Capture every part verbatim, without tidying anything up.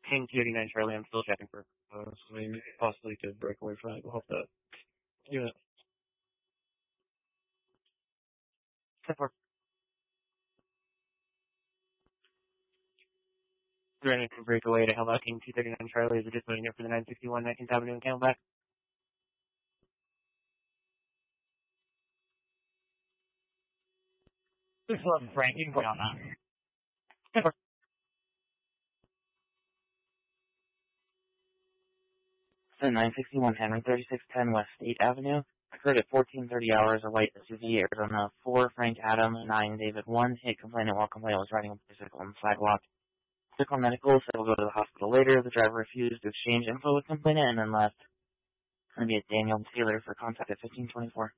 King two eighty-nine Charlie, I'm still checking for uh, something possibly to break away from it. We'll hope that unit. ten four. They're to break away to Helmut King two thirty-nine Charlie. Is it just moving up for the nine sixty-one nineteenth Avenue and Camelback? six eleven Frank, you can put on that. ten four. The nine sixty-one Henry, thirty-six ten West State Avenue. Occurred at fourteen thirty hours, a white S U V, Arizona four, Frank Adam, nine David one, hit complainant while complainant was riding a bicycle on the sidewalk. Took on medical, said we'll go to the hospital later. The driver refused to exchange info with complainant and then left. It's going to be at Daniel Taylor for contact at fifteen twenty-four.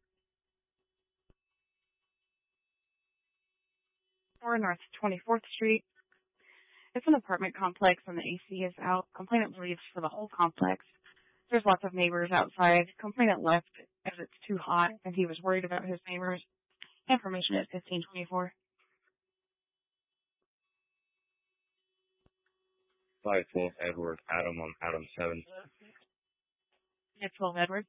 four North twenty-fourth Street. It's an apartment complex and the A C is out. Complainant believes for the whole complex. There's lots of neighbors outside. Complainant left as it's too hot and he was worried about his neighbors. Information at fifteen twenty-four. five twelve Edward Adam on Adam seven. five twelve Edward.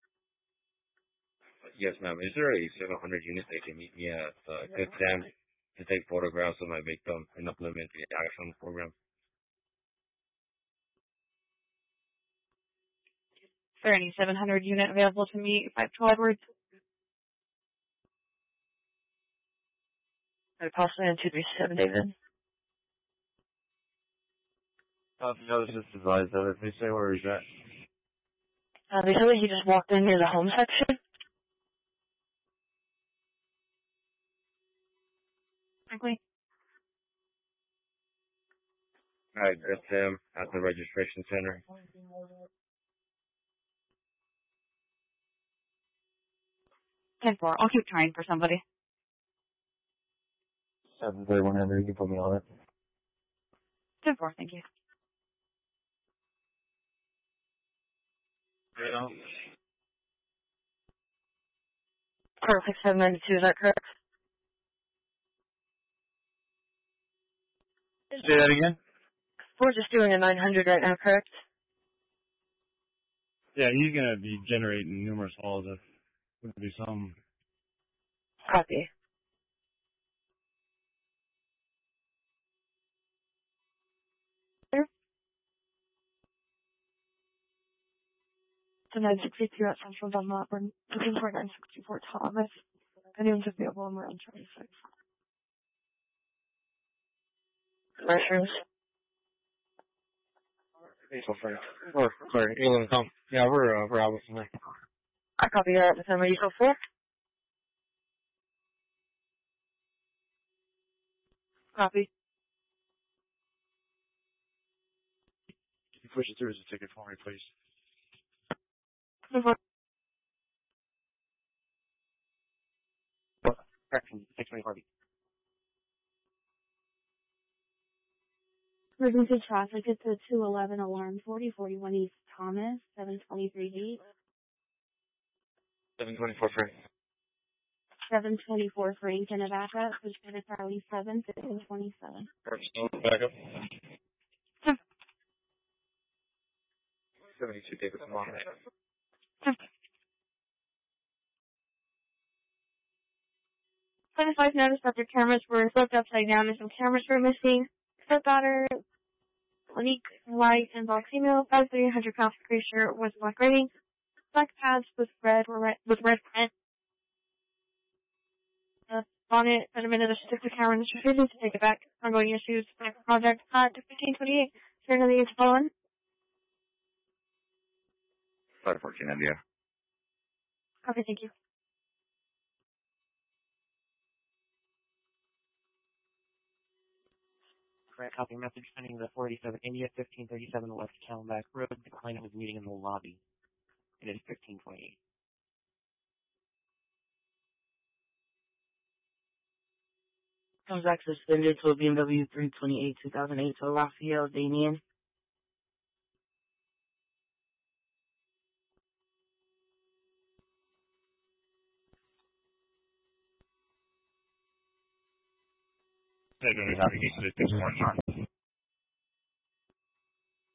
Yes, ma'am. Is there a seven hundred unit that can meet me at uh, Good Sam to take photographs of my victim and upload it to the action program? Is there any seven hundred unit available to meet five twelve Edward? Or possibly on two three seven, David. Uh, no, this is advised of it. They say where he's at. Uh, they said that he just walked in near the home section. Frankly. I addressed him at the registration center. ten four. I'll keep trying for somebody. seven thirty-one Henry, you can put me on it. ten four, thank you. Yeah. Perfect, seven ninety-two, is that correct? Say that again? We're just doing a nine hundred right now, correct? Yeah, he's going to be generating numerous calls. If going to be some. Copy. So nine sixty-two at Central Dunlop. We're looking for nine sixty-four Thomas. Anyone's available, and we're on twenty-six. Mushrooms. Basal Frank. Or, sorry, England come. Yeah, we're, uh, we're out with something. I copy that. The time are you so full? Copy. Can you push it through as a ticket for me, please? ten four. Correction, six twenty-four B. Emergency traffic, it's a two eleven alarm, forty forty-one East Thomas, seven twenty-three B. seven twenty-four Frank. seven twenty-four Frank and a backup, which is Charlie seven, fifteen twenty-seven. Backup. seventy-two David, come on. twenty-five noticed that their cameras were flipped upside down and some cameras were missing. Step daughter, Monique White and black female, five three hundred pounds gray shirt with black writing, black pads with red or red with red print. The bonnet admitted that she took the camera and she refused to take it back. Ongoing issues, project at fifteen twenty-eight. Turn to the eight following. five fourteen India. Okay, thank you. Correct copy message sending the four eighty-seven India, fifteen thirty-seven West Camelback Road. The client was meeting in the lobby. It is fifteen twenty-eight. Comes back suspended to a B M W three twenty-eight two thousand eight to Raphael Damien. Hey, navigation to six one nine.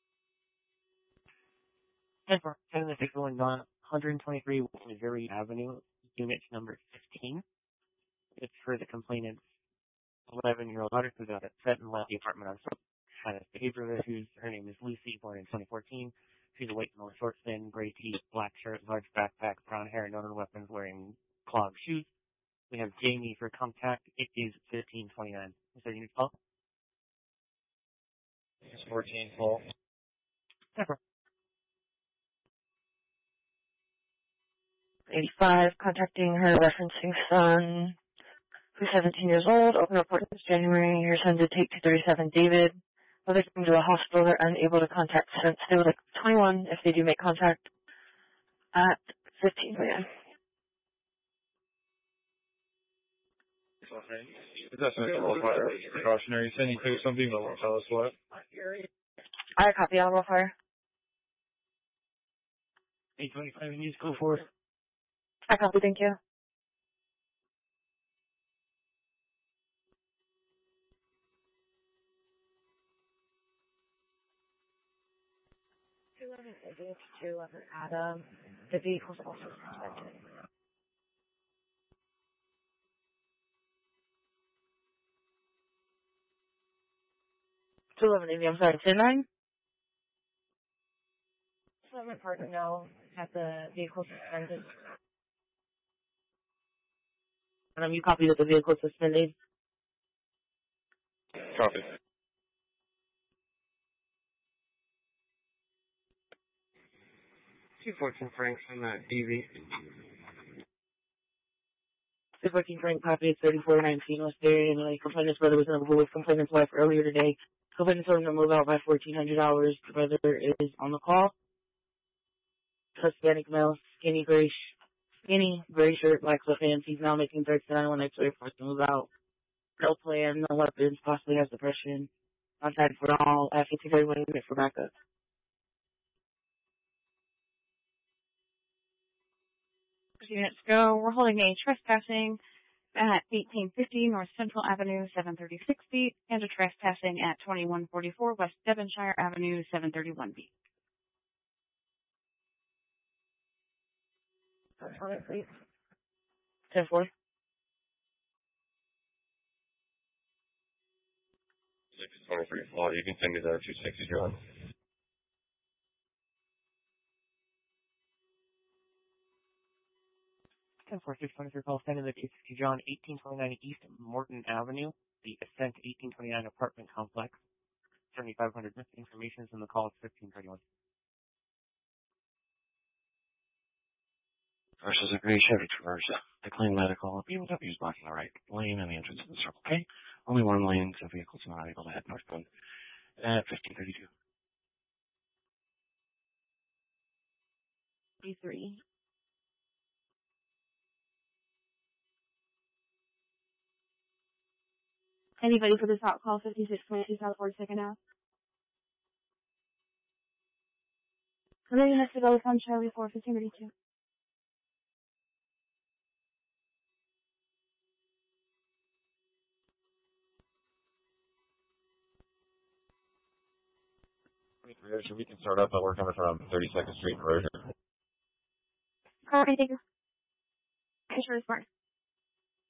ten for ten the six going on one twenty-three Missouri Avenue, unit number fifteen. It's for the complainant's eleven-year-old daughter who's out at set and left the apartment on foot. Had a behavioral issues. Her name is Lucy, born in twenty fourteen. She's a white male, short, thin, gray tee, black shirt, large backpack, brown hair, no known weapons, wearing clogged shoes. We have Jamie for contact. It is fifteen twenty-nine. Is there a unit call? It's fourteen full. Never. eighty-five, contacting her referencing son, who's seventeen years old. Open report this January. Your son did take two thirty-seven David. While they come to the hospital, they're unable to contact since they would like twenty-one if they do make contact at fifteen a.m. That's a precautionary. Sending to something that won't tell us what. I copy Alamo Fire. eight twenty-five news, go for it. I copy, thank you. two eleven Izzy, two eleven Adam. The vehicle's also suspended. two eleven Izzy, I'm sorry, ten nine? Seven partner, no, have the vehicle suspended. Um, you copy that the vehicle suspended? Copy. two fourteen Franks on that D V. two fourteen Frank, copy thirty-four nineteen West Berry, and the complainant's brother was in a with complainant's wife earlier today. Complainant told him to move out by fourteen hundred hours. The brother is on the call. Hispanic male, skinny gray, sh- skinny gray shirt, black sweatpants. He's now making threats to anyone next to him to move out. No plan, no weapons, possibly has depression. Contact for all. At fifty-three one unit for backup. Units go. We're holding a trespassing at eighteen fifty North Central Avenue, seven thirty-six feet, and a trespassing at twenty-one forty-four West Devonshire Avenue, seven thirty-one feet. On it, please. ten four. six twenty-three full. You can send me the two sixty, John. ten four six twenty-three call sending the two sixty John, eighteen twenty-nine East Morton Avenue, the Ascent eighteen twenty-nine apartment complex. seventy-five hundred missing information is in the call. It's fifteen thirty-one. Versus a gray Chevy Traverse. Decline medical. B M W is blocking the right lane and the entrance to the circle K. Only one lane, so vehicles are not able to head northbound at fifteen thirty-two. B three. Anybody for this hot call, fifty-six twenty-two South forty-second Ave? And then you have to go with on Charlie four, fifteen thirty-two. We can start up, but we're coming from thirty-second Street, Rozier. All right, thank you. Sure, smart.